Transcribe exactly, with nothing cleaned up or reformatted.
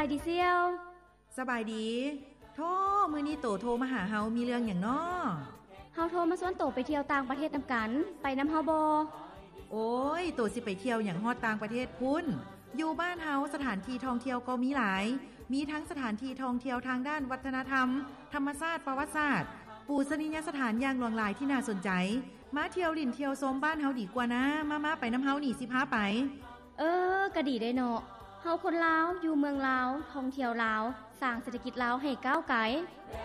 ายดีเซียวสบายดีโทรมื้อนี้โตโทรมาหาเฮามีเรื่องหยังน้อเฮาโทรมาชวนโตไปเที่ยวต่างประเทศนำกันไปนำเฮาบ่โอ้ยโตสิไปเที่ยวหยังฮอดต่างประเทศพุ่นอยู่บ้านเฮาสถานที่ท่องเที่ยวก็มีหลายมีทั้งสถานที่ท่องเที่ยวทางด้านวัฒนธรรมธรรมชาติประวัติศาสตร์ปูชนียสถานอย่างหลากหลายที่น่าสนใจมาเที่ยวลิ่นเที่ยวชมบ้านเฮาดีกว่านะมาๆไปนำเฮานี่สิพาไปเออก็ดีได้เนาะเฮาคนลาวอยู่เมืองลาวท่องเที่ยวลาวสร้างเศรษฐกิจลาวให้ก้าวไกล